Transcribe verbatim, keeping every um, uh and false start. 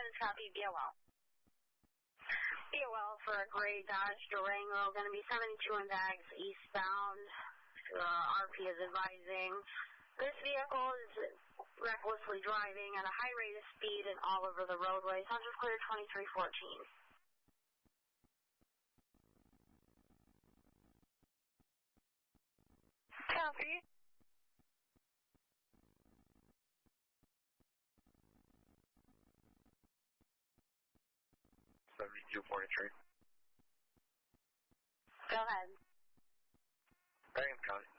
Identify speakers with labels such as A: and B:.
A: copy, be well. Be well for a gray Dodge Durango, going to be seventy-two in bags eastbound. Uh, R P is advising. This vehicle is recklessly driving at a high rate of speed and all over the roadway. Central clear twenty-three fourteen. Copy.
B: seventy-two forty-three.
A: Go ahead.
B: Barium County.